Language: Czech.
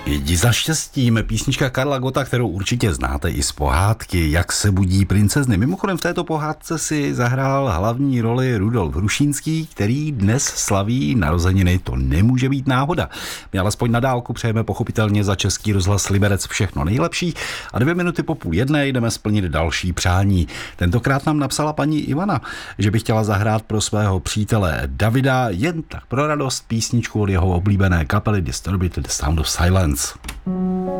Jdi za štěstím, písnička Karla Gotta, kterou určitě znáte i z pohádky Jak se budí princezny. Mimochodem v této pohádce si zahrál hlavní roli Rudolf Hrušínský, který dnes slaví narozeniny, to nemůže být náhoda. My alespoň na dálku přejeme pochopitelně za Český rozhlas Liberec všechno nejlepší a 2:02 jdeme splnit další přání. Tentokrát nám napsala paní Ivana, že by chtěla zahrát pro svého přítele Davida jen tak pro radost písničku od jeho oblíbené kapely Disturbed, The Sound of Silence.